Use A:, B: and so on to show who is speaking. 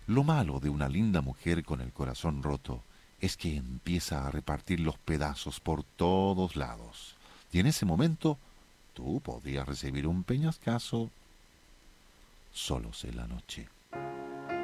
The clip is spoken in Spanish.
A: Lo malo de una linda mujer con el corazón roto es que empieza a repartir los pedazos por todos lados. Y en ese momento tú podrías recibir un peñascaso solos en la noche.